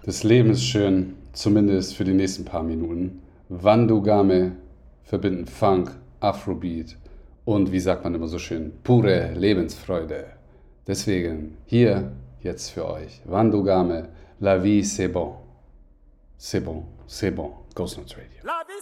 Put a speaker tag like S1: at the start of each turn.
S1: Das Leben ist schön, zumindest für die nächsten paar Minuten. Wandugame verbinden Funk, Afrobeat und, wie sagt man immer so schön, pure Lebensfreude. Deswegen hier jetzt für euch Wandugame, La vie c'est bon. C'est bon, Ghost Notes Radio.